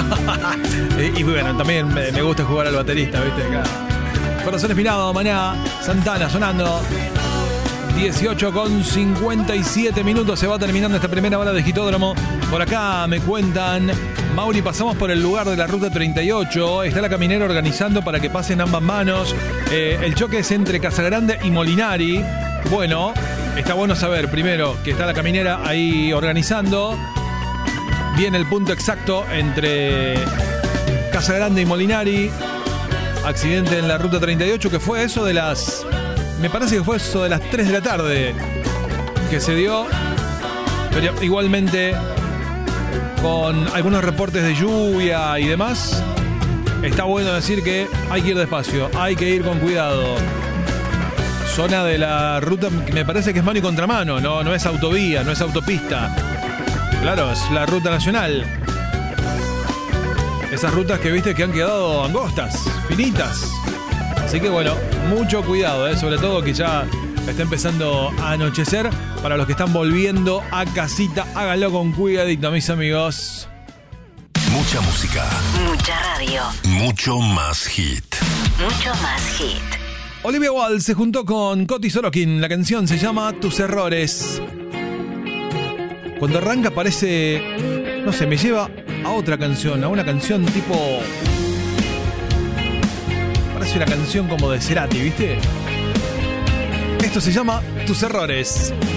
Y bueno, también me gusta jugar al baterista, ¿viste? Acá. Corazón Espinado, Maná, Santana sonando. 18:57 se va terminando esta primera hora de Hitódromo. Por acá me cuentan, Mauri, pasamos por el lugar de la ruta 38. Está la caminera organizando para que pasen ambas manos. El choque es entre Casagrande y Molinari. Bueno, está bueno saber primero que está la caminera ahí organizando. Viene el punto exacto entre Casagrande y Molinari. Accidente en la ruta 38 que fue eso de las... Me parece que fue eso de las 3 de la tarde que se dio. Pero igualmente, con algunos reportes de lluvia y demás, está bueno decir que hay que ir despacio, hay que ir con cuidado. Zona de la ruta que me parece que es mano y contramano, no es autovía, no es autopista. Claro, es la ruta nacional. Esas rutas que viste que han quedado angostas, finitas. Así que bueno, mucho cuidado, sobre todo que ya está empezando a anochecer. Para los que están volviendo a casita, háganlo con cuidadito, mis amigos. Mucha música. Mucha radio. Mucho más hit. Mucho más hit. Olivia Wilde se juntó con Coti Sorokin. La canción se llama Tus Errores. Cuando arranca parece... No sé, me lleva a otra canción, a una canción tipo... Parece una canción como de Cerati, ¿viste? Esto se llama Tus Errores.